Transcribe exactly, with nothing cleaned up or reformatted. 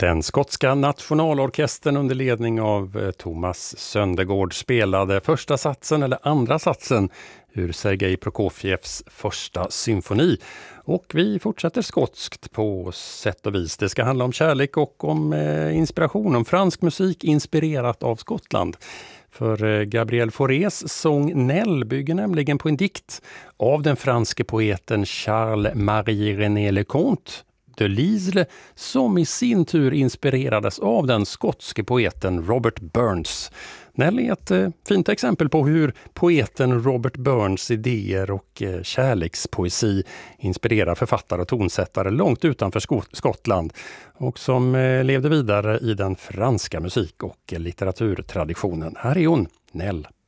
Den skotska nationalorkestern under ledning av Thomas Söndergaard spelade första satsen eller andra satsen ur Sergej Prokofjevs första symfoni. Och vi fortsätter skotskt på sätt och vis. Det ska handla om kärlek och om eh, inspiration, om fransk musik inspirerat av Skottland. För eh, Gabriel Faurés sång Nell bygger nämligen på en dikt av den franske poeten Charles-Marie René Leconte de Lisle, som i sin tur inspirerades av den skotske poeten Robert Burns. Nell är ett eh, fint exempel på hur poeten Robert Burns idéer och eh, kärlekspoesi inspirerar författare och tonsättare långt utanför Skot- Skottland och som eh, levde vidare i den franska musik- och litteraturtraditionen. Här är hon, Nell.